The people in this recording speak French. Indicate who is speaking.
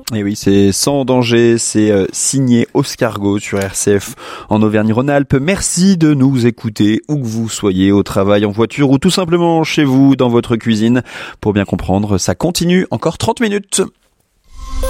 Speaker 1: Et oui, c'est Sans danger, c'est signé Oscargo sur RCF en Auvergne-Rhône-Alpes. Merci de nous écouter où que vous soyez, au travail, en voiture ou tout simplement chez vous, dans votre cuisine. Pour bien comprendre, ça continue encore 30 minutes.